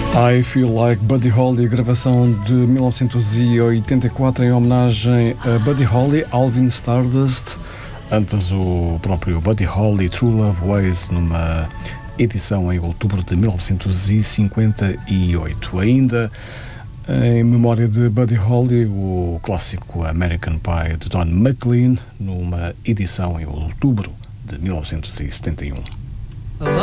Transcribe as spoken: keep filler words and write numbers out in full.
I Feel Like Buddy Holly, gravação de mil novecentos e oitenta e quatro em homenagem a Buddy Holly, Alvin Stardust, antes o próprio Buddy Holly, True Love Ways, numa edição em outubro de mil novecentos e cinquenta e oito. Ainda em memória de Buddy Holly, o clássico American Pie de Don McLean, numa edição em outubro de mil novecentos e setenta e um.